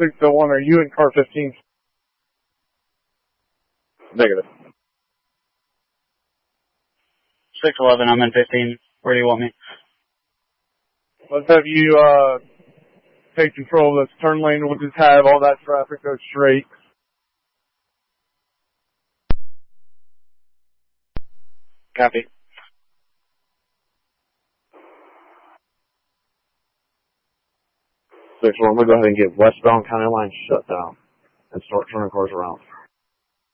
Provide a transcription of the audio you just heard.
601, are you in car 15? Negative. 611, I'm in 15. Where do you want me? Let's have you take control of this turn lane. We'll just have all that traffic go straight. Copy. 6-1, we'll go ahead and get westbound county line shut down and start turning cars around.